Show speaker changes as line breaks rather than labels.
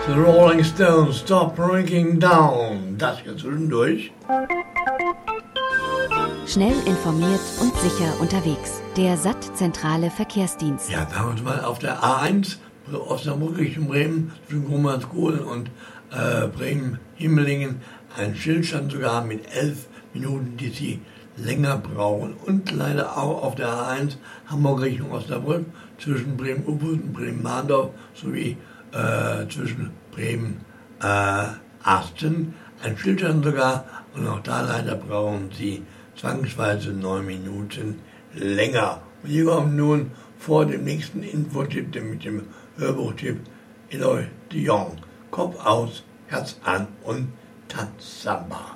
The Rolling Stones, Stop Breaking Down. Das hier zwischendurch.
Schnell informiert und sicher unterwegs. Der SAT-zentrale Verkehrsdienst.
Ja, da haben wir mal auf der A1, Osnabrück Richtung Bremen, zwischen Grummanskohlen und Bremen-Himmelingen, ein Schild stand sogar mit 11 Minuten, die sie länger brauchen. Und leider auch auf der A1 Hamburg Richtung Osnabrück, zwischen Bremen-Ubhus und Bremen-Mahndorf sowie zwischen Bremen-Asten. Ein Schild stand sogar, und auch da leider brauchen sie zwangsweise 9 Minuten länger. Und hier kommt nun vor dem nächsten Infotipp, mit dem Hörbuchtipp Eloy de Jong. Kopf aus, Herz an und Tanzsamba.